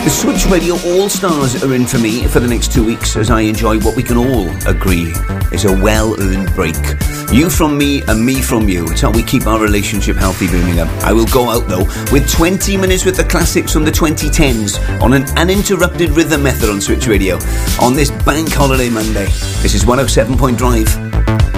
The Switch Radio All-Stars are in for me for the next 2 weeks as I enjoy what we can all agree is a well-earned break. You from me and me from you. It's how we keep our relationship healthy, Birmingham. I will go out, though, with 20 minutes with the classics from the 2010s on an uninterrupted rhythm method on Switch Radio on this Bank Holiday Monday. This is 107.5.